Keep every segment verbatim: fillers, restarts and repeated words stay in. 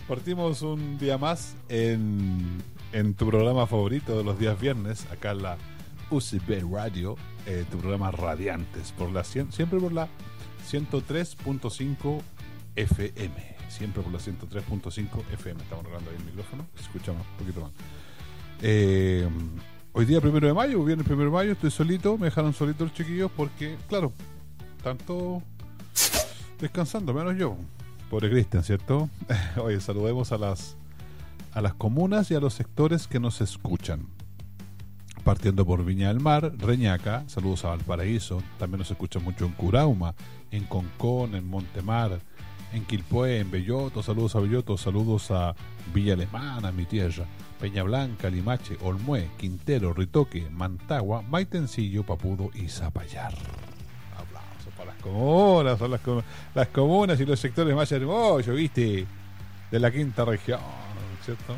Partimos un día más en, en tu programa favorito de los días viernes, acá en la U C B Radio, eh, tu programa Radiantes, por la cien, siempre por la ciento tres punto cinco F M, siempre por la ciento tres punto cinco F M. Estamos arreglando ahí el micrófono, se escucha más, un poquito más. Eh, hoy día primero de mayo, viernes primero de mayo, estoy solito, me dejaron solito los chiquillos porque, claro, tanto descansando, menos yo. Pobre Cristian, ¿cierto? Oye, saludemos a las a las comunas y a los sectores que nos escuchan. Partiendo por Viña del Mar, Reñaca, saludos a Valparaíso, también nos escuchan mucho en Curauma, en Concón, en Montemar, en Quilpué, en Belloto, saludos a Belloto, saludos a Villa Alemana, mi tierra, Peña Blanca, Limache, Olmué, Quintero, Ritoque, Mantagua, Maitencillo, Papudo y Zapallar. Aplausos para las comunas, son las, com- las comunas y los sectores más hermosos, ¿viste? De la quinta región, ¿cierto?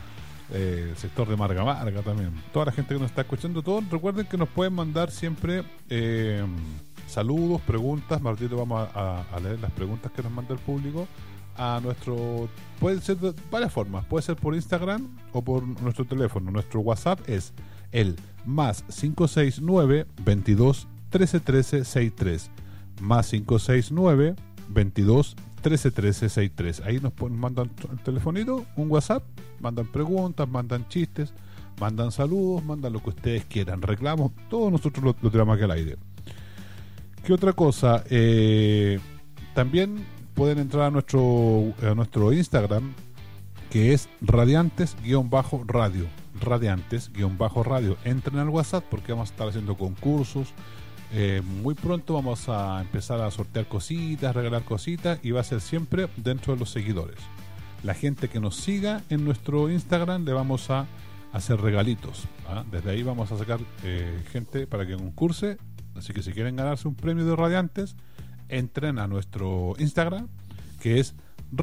Eh, el sector de Marga Marga también. Toda la gente que nos está escuchando, todos recuerden que nos pueden mandar siempre eh, saludos, preguntas. Martito, vamos a, a, a leer las preguntas que nos manda el público a nuestro, puede ser de varias formas, puede ser por Instagram o por nuestro teléfono. Nuestro WhatsApp es el más cinco seis nueve, veintidós, trece, trece, sesenta y tres, más cinco seis nueve, veintidós, trece, trece, sesenta y tres. Ahí nos ponen, mandan el telefonito, un WhatsApp, mandan preguntas, mandan chistes, mandan saludos, mandan lo que ustedes quieran, reclamos, todo nosotros lo, lo tiramos aquí al aire. ¿Qué otra cosa? Eh, también pueden entrar a nuestro a nuestro Instagram, que es radiantes-radio, radiantes-radio. Entren al WhatsApp porque vamos a estar haciendo concursos. Eh, muy pronto vamos a empezar a sortear cositas, regalar cositas, y va a ser siempre dentro de los seguidores. La gente que nos siga en nuestro Instagram le vamos a hacer regalitos, ¿ah? Desde ahí vamos a sacar eh, gente para que concurse. Así que si quieren ganarse un premio de Radiantes, entren a nuestro Instagram, que es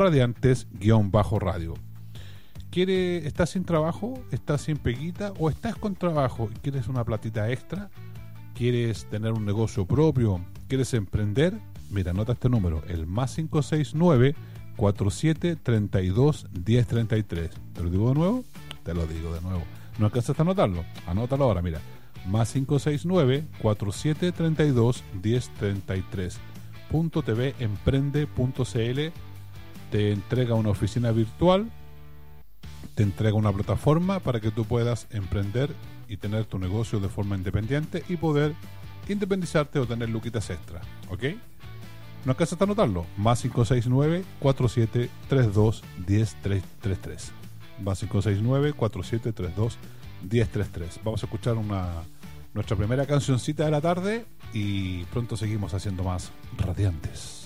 radiantes-radio. ¿Quiere, ¿Estás sin trabajo? ¿Estás sin peguita? ¿O estás con trabajo y quieres una platita extra? ¿Quieres tener un negocio propio? ¿Quieres emprender? Mira, anota este número, el más cinco seis nueve, cuarenta y siete, treinta y dos, diez, treinta y tres. ¿Te lo digo de nuevo? Te lo digo de nuevo. ¿No alcanzaste a anotarlo? Anótalo ahora, mira. Más cinco seis nueve, cuarenta y siete, treinta y dos, diez, treinta y tres. Punto tv emprende punto cl te entrega una oficina virtual, te entrega una plataforma para que tú puedas emprender y tener tu negocio de forma independiente y poder independizarte o tener luquitas extra, ¿ok? ¿No alcanzas a anotarlo? Más cinco seis nueve, cuarenta y siete, treinta y dos, diez, treinta y tres. Más cinco seis nueve, cuarenta y siete, treinta y dos, diez, treinta y tres. Vamos a escuchar una nuestra primera cancioncita de la tarde y pronto seguimos haciendo más Radiantes.